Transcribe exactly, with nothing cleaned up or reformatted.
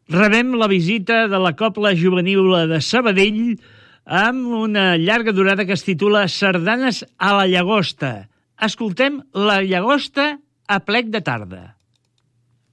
rebem la visita de la Cobla Juvenil de Sabadell amb una llarga durada que es titula Sardanes a la Llagosta. Escoltem la Llagosta a plec de tarda.